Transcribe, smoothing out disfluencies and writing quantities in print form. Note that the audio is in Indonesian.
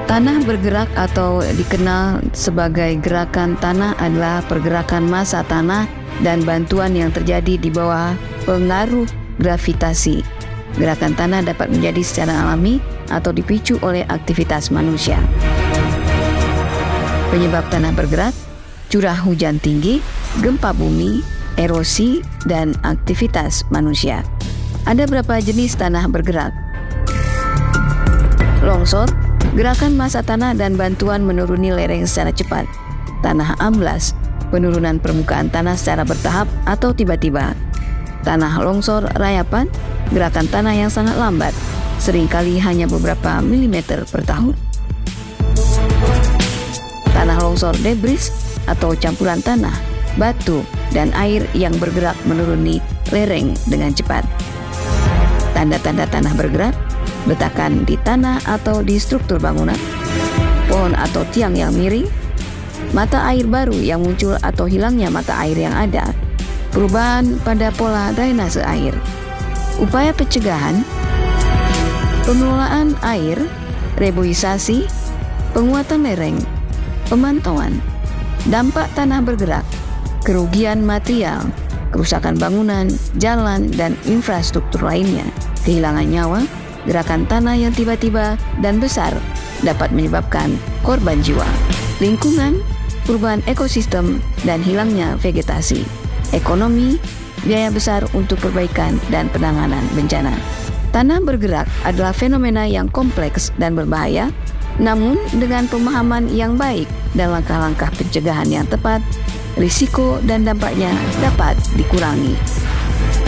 Tanah bergerak atau dikenal sebagai gerakan tanah adalah pergerakan massa tanah dan bantuan yang terjadi di bawah pengaruh gravitasi. Gerakan tanah dapat menjadi secara alami atau dipicu oleh aktivitas manusia. Penyebab tanah bergerak: curah hujan tinggi, gempa bumi, erosi, dan aktivitas manusia. Ada berapa jenis tanah bergerak? Longsor, gerakan massa tanah dan bantuan menuruni lereng secara cepat. Tanah amblas, penurunan permukaan tanah secara bertahap atau tiba-tiba. Tanah longsor rayapan, gerakan tanah yang sangat lambat, seringkali hanya beberapa milimeter per tahun. Tanah longsor debris atau campuran tanah, batu, dan air yang bergerak menuruni lereng dengan cepat. Tanda-tanda tanah bergerak: betakan di tanah atau di struktur bangunan, pohon atau tiang yang miring, mata air baru yang muncul atau hilangnya mata air yang ada, perubahan pada pola drainase air. Upaya pencegahan: pengelolaan air, reboisasi, penguatan lereng, pemantauan. Dampak tanah bergerak: kerugian material, kerusakan bangunan, jalan, dan infrastruktur lainnya, kehilangan nyawa. Gerakan tanah yang tiba-tiba dan besar dapat menyebabkan korban jiwa. Lingkungan, perubahan ekosistem, dan hilangnya vegetasi. Ekonomi, biaya besar untuk perbaikan dan penanganan bencana. Tanah bergerak adalah fenomena yang kompleks dan berbahaya, namun dengan pemahaman yang baik dan langkah-langkah pencegahan yang tepat, risiko dan dampaknya dapat dikurangi.